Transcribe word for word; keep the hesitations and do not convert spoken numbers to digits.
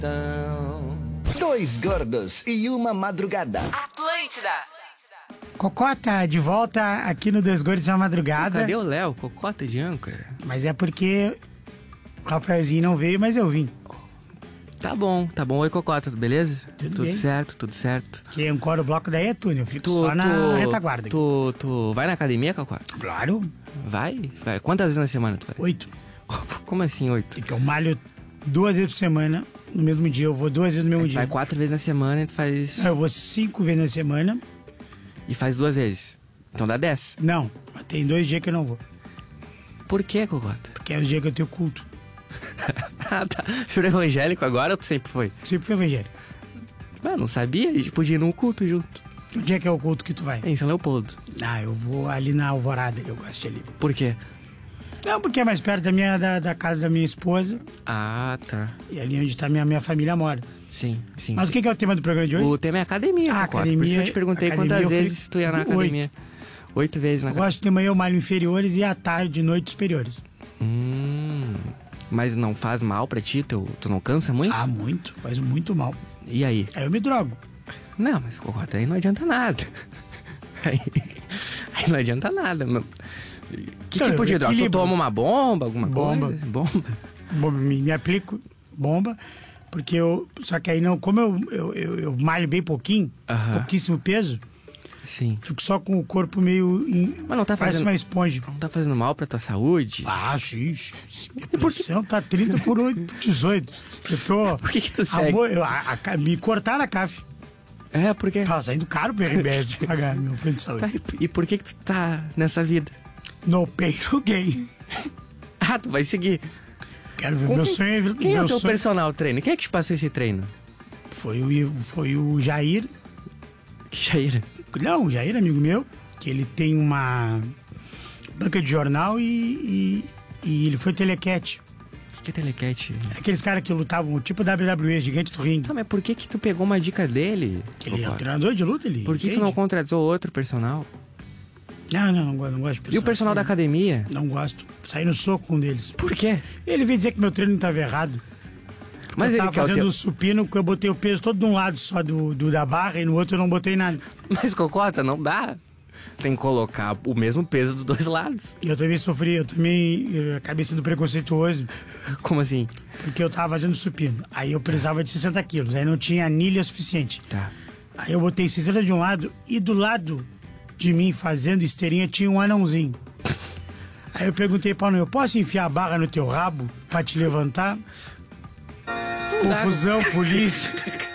Dois gordos e uma madrugada. Atlântida. Cocó tá de volta aqui no Dois Gordos e uma Madrugada. Cadê o Léo? Cocota de âncora. Mas é porque o Rafaelzinho não veio, mas eu vim. Tá bom, tá bom. Oi, Cocota, tudo beleza? Tudo tudo bem. certo, tudo certo. Quem ancora o bloco daí é tu, né? Eu fico só na retaguarda. Aqui. Tu, tu vai na academia, Cocota? Claro. Vai? Vai. Quantas vezes na semana tu vai? Oito. Como assim, oito? Porque eu malho duas vezes por semana, no mesmo dia. Eu vou duas vezes no mesmo Tu dia. vai quatro vezes na semana e tu faz... Eu vou cinco vezes na semana. E faz duas vezes. Então dá dez. Não, mas tem dois dias que eu não vou. Por que, Cocota? Porque é os dias que eu tenho culto. Ah, tá. Juro evangélico agora ou tu sempre foi? Sempre fui evangélico. Ah, não sabia. A gente podia ir num culto junto. Onde é que é o culto que tu vai? É em São Leopoldo. Ah, eu vou ali na Alvorada, eu gosto de ali. Por quê? Não, porque é mais perto da, minha, da, da casa da minha esposa. Ah, tá. E ali onde tá minha, minha família mora. Sim, sim. Mas o que, que é o tema do programa de hoje? O tema é academia, Ah, Cocota. academia- Por isso que eu te perguntei academia quantas eu fui vezes tu ia na oito. academia. Oito vezes na Eu academia. gosto de manhã eu malho inferiores e à tarde, de noite, superiores. Hum, mas não faz mal pra ti? Tu, tu não cansa muito? Ah, muito. Faz muito mal. E aí? Aí eu me drogo. Não, mas Cocota, aí não adianta nada. Aí, aí não adianta nada. meu. Que Então, tipo de eu droga? Tu equilibro. toma uma bomba, alguma Bomba. coisa? Bomba. Bom, me, me aplico bomba, porque eu... Só que aí não... Como eu, eu, eu, eu malho bem pouquinho, Aham. pouquíssimo peso, Sim. fico só com o corpo meio... Em, Mas não tá parece fazendo- uma esponja. Não tá fazendo mal pra tua saúde? Ah, xixi. Minha pressão tá trinta por oito, dezoito. Eu tô... Por que que tu segue? Amor, eu, a, a, me cortaram a C A F. É, por quê? Tava saindo caro pro R B S de pagar meu plano de Tá, saúde. e, e por que que tu tá nessa vida? No peito gay. Ah, tu vai seguir. Quero ver. Com Meu quem- sonho é... Quem é meu o teu sonho personal treino? Quem é que te passou esse treino? foi, o, foi o Jair. Que Jair? Não, o Jair, amigo meu, que ele tem uma banca de jornal e, e, e ele foi telequete. O que é telequete? Aqueles caras que lutavam, tipo W W E, gigante do ringue. Tá, mas por que que tu pegou uma dica dele? Que ele é Cocó? o treinador de luta, ele Por que tu entende? não contratou outro personal? Não, não, não, gosto- não gosto de E o personal da academia? Não gosto. Saí no soco com um deles. Por quê? Ele veio dizer que meu treino não estava errado. Mas eu ele tava quer o fazendo teu... o supino, que eu botei o peso todo de um lado só do, do da barra e no outro eu não botei nada. Mas, Cocota, não dá. Tem que colocar o mesmo peso dos dois lados. E eu também sofri, eu também eu acabei sendo preconceituoso, Como assim? porque eu tava fazendo supino. Aí eu precisava de sessenta quilos, aí não tinha anilha suficiente. Tá. Aí eu botei sessenta de um lado e do lado de mim fazendo esteirinha tinha um anãozinho. Aí eu perguntei pra eu posso enfiar a barra no teu rabo pra te levantar? Confusão, polícia.